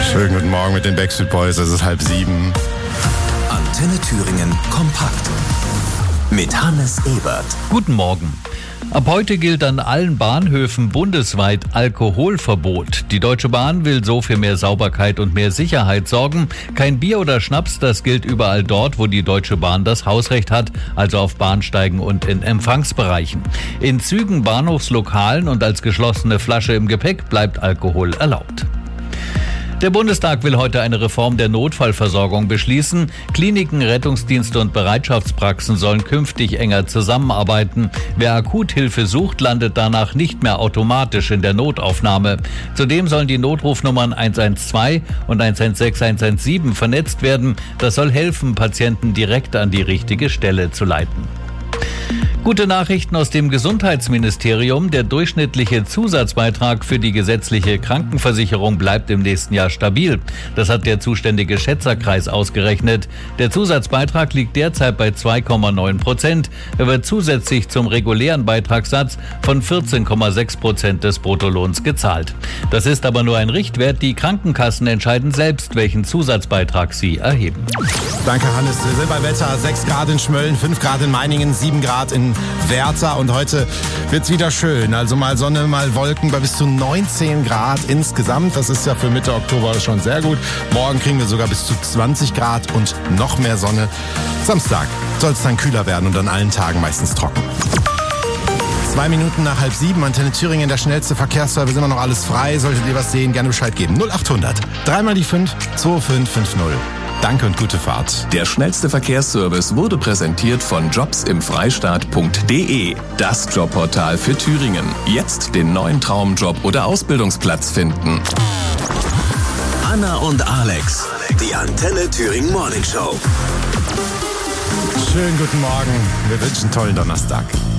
Schönen guten Morgen mit den Backstreet Boys, es ist 6:30. Antenne Thüringen kompakt mit Hannes Ebert. Guten Morgen. Ab heute gilt an allen Bahnhöfen bundesweit Alkoholverbot. Die Deutsche Bahn will so für mehr Sauberkeit und mehr Sicherheit sorgen. Kein Bier oder Schnaps, das gilt überall dort, wo die Deutsche Bahn das Hausrecht hat, also auf Bahnsteigen und in Empfangsbereichen. In Zügen, Bahnhofslokalen und als geschlossene Flasche im Gepäck bleibt Alkohol erlaubt. Der Bundestag will heute eine Reform der Notfallversorgung beschließen. Kliniken, Rettungsdienste und Bereitschaftspraxen sollen künftig enger zusammenarbeiten. Wer Akuthilfe sucht, landet danach nicht mehr automatisch in der Notaufnahme. Zudem sollen die Notrufnummern 112 und 116, 117 vernetzt werden. Das soll helfen, Patienten direkt an die richtige Stelle zu leiten. Gute Nachrichten aus dem Gesundheitsministerium. Der durchschnittliche Zusatzbeitrag für die gesetzliche Krankenversicherung bleibt im nächsten Jahr stabil. Das hat der zuständige Schätzerkreis ausgerechnet. Der Zusatzbeitrag liegt derzeit bei 2,9%. Er wird zusätzlich zum regulären Beitragssatz von 14,6% des Bruttolohns gezahlt. Das ist aber nur ein Richtwert. Die Krankenkassen entscheiden selbst, welchen Zusatzbeitrag sie erheben. Danke, Hannes. Wir sind bei Wetter. 6 Grad in Schmölln, 5 Grad in Meiningen, 7 Grad in Werther und heute wird's wieder schön. Also mal Sonne, mal Wolken bei bis zu 19 Grad insgesamt. Das ist ja für Mitte Oktober schon sehr gut. Morgen kriegen wir sogar bis zu 20 Grad und noch mehr Sonne. Samstag soll es dann kühler werden und an allen Tagen meistens trocken. 2 Minuten nach 6:30, Antenne Thüringen, der schnellste Verkehrsservice, immer noch alles frei. Solltet ihr was sehen, gerne Bescheid geben. 0800 3 mal die 5 2550. Danke und gute Fahrt. Der schnellste Verkehrsservice wurde präsentiert von jobsimfreistaat.de, das Jobportal für Thüringen. Jetzt den neuen Traumjob oder Ausbildungsplatz finden. Anna und Alex, die Antenne Thüringen Morning Show. Schönen guten Morgen. Wir wünschen einen tollen Donnerstag.